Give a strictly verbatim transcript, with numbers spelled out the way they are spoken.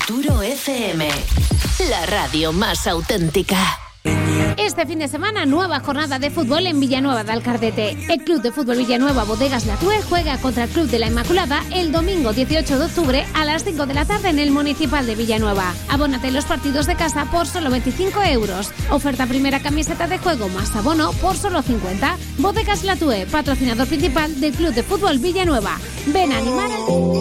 Futuro F M, la radio más auténtica. Este fin de semana, nueva jornada de fútbol en Villanueva de Alcardete. El Club de Fútbol Villanueva Bodegas Latúe juega contra el Club de la Inmaculada el domingo dieciocho de octubre a las cinco de la tarde en el Municipal de Villanueva. Abónate en los partidos de casa por solo veinticinco euros. Oferta primera camiseta de juego más abono por solo cincuenta. Bodegas Latúe, patrocinador principal del Club de Fútbol Villanueva. Ven a animar al...